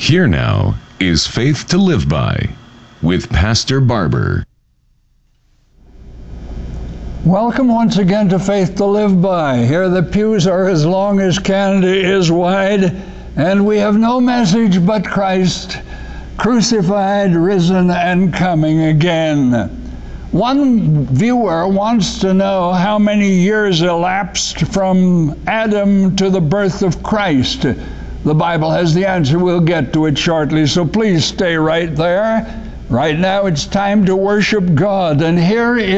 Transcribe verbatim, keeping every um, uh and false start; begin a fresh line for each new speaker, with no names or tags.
Here now is Faith to Live By with Pastor Barber.
Welcome once again to Faith to Live By. Here the pews are as long as Canada is wide, and we have no message but Christ, crucified, risen, and coming again. One viewer wants to know how many years elapsed from Adam to the birth of Christ. The Bible has the answer. We'll get to it shortly, so please stay right there. Right now it's time to worship God, and here is